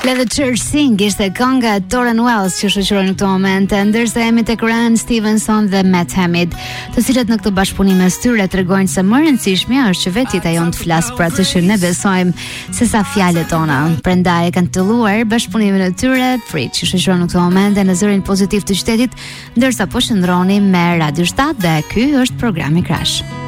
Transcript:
Let the Church Sing ishte kënga Torren Wells që shoqëroi në këtë moment, ndërsa jemi tek Ran Stevenson dhe Matt Hamid, të cilët në këtë bashkëpunim mes tyre tregojnë se më e rëndësishmja është që vetë jeta jon të flas për atë që ne besojmë, sesa fjalët tona. Prandaj kanë filluar bashkëpunimin e tyre, Frit, që shoqëron në këtë moment në zërin pozitiv të qytetit, ndërsa po shndroni me Radio 7 dhe ky është programi Crash.